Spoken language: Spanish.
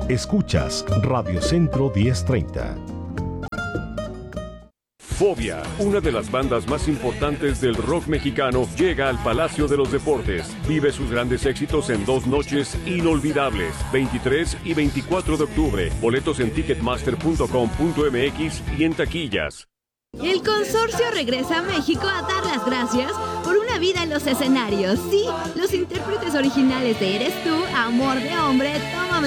Escuchas Radio Centro 1030. Fobia, una de las bandas más importantes del rock mexicano, llega al Palacio de los Deportes. Vive sus grandes éxitos en 2 noches inolvidables, 23 y 24 de octubre. Boletos en ticketmaster.com.mx y en taquillas. El consorcio regresa a México a dar las gracias por una vida en los escenarios. Sí, los intérpretes originales de Eres Tú, Amor de Hombre, Tómame